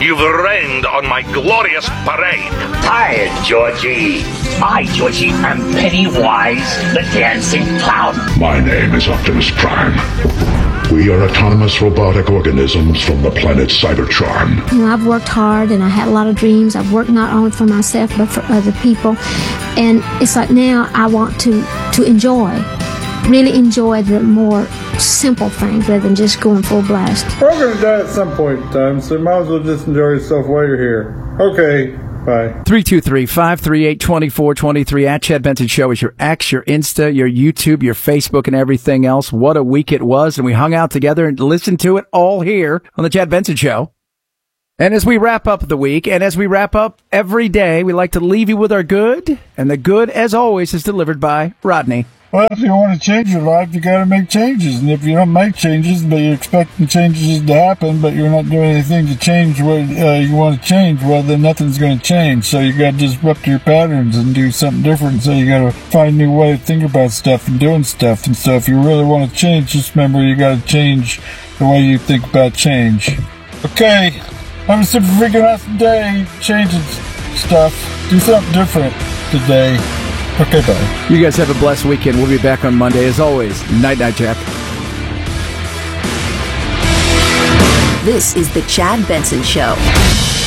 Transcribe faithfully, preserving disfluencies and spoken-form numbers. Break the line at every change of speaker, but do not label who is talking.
You've rained on my glorious parade.
Tired, Georgie. I, Georgie, am Pennywise, the dancing clown.
My name is Optimus Prime. We are autonomous robotic organisms from the planet Cybertron.
You know, I've worked hard and I had a lot of dreams. I've worked not only for myself but for other people. And it's like now I want to, to enjoy, really enjoy the more simple things rather than just going full blast.
We're all going to die at some point in time, so you might as well just enjoy yourself while you're here. Okay. Bye.
three two three, five three eight, two four two three at Chad Benson Show is your X, your Insta, your YouTube, your Facebook, and everything else. What a week it was, and we hung out together and listened to it all here on the Chad Benson Show. And as we wrap up the week, and as we wrap up every day, we like to leave you with our good, and the good, as always, is delivered by Rodney.
Well, if you want to change your life, you got to make changes. And if you don't make changes, but you're expecting changes to happen, but you're not doing anything to change what uh, you want to change, well, then nothing's going to change. So you got to disrupt your patterns and do something different. So you got to find a new way to think about stuff and doing stuff. And so if you really want to change, just remember you got to change the way you think about change. Okay, have a super freaking awesome day. Changing stuff. Do something different today. Okay, bye.
You guys have a blessed weekend. We'll be back on Monday. As always, night-night, Jack.
This is the Chad Benson Show.